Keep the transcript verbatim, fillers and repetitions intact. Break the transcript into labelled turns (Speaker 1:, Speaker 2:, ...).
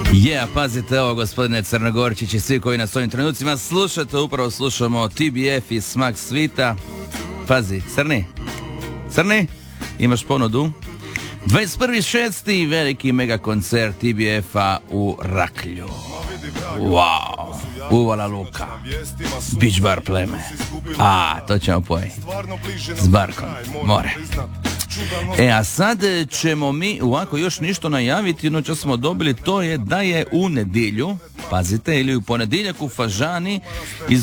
Speaker 1: Je, yeah, pazite ovo, gospodine Crnogorčić i svi koji nas ovim trenucima slušate, upravo slušamo T B F i Smak svita. Pazi, Crni, Crni, imaš ponudu? dvadeset prvi šesti veliki mega koncert T B F-a u Raklju. Wow, uvala Luka, Beach Bar pleme. A, to ćemo pojeti s Barkom, more. E, a sad ćemo mi ovako još ništo najaviti, ono što smo dobili, to je da je u nedjelju, pazite, ili u ponedjeljak u Fažani iz